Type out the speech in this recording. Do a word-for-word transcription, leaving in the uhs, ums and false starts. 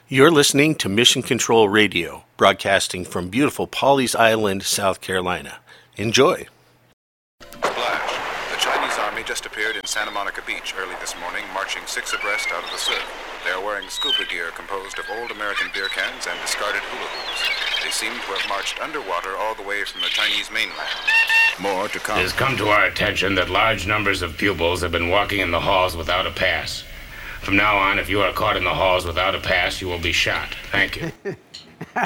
You're listening to Mission Control Radio, broadcasting from beautiful Pawleys Island, South Carolina. Enjoy. Splash. The Chinese army just appeared in Santa Monica Beach early this morning, marching six abreast out of the surf. They are wearing scuba gear composed of old American beer cans and discarded hula hoops. They seem to have marched underwater all the way from the Chinese mainland. More to come. It has come to our attention that large numbers of pupils have been walking in the halls without a pass. From now on, if you are caught in the halls without a pass, you will be shot. Thank you.